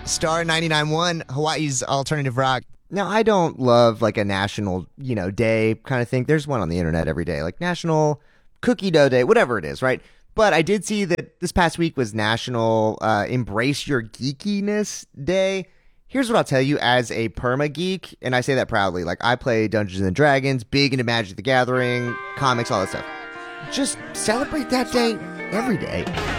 Star 99.1, Hawaii's alternative rock. Now, I don't love like a national, day kind of thing. There's one on the internet every day, like National Cookie Dough Day, whatever it is, right? But I did see that this past week was National Embrace Your Geekiness Day. Here's what I'll tell you as a perma geek, and I say that proudly. Like, I play Dungeons and Dragons, big into Magic the Gathering, comics, all that stuff. Just celebrate that day every day.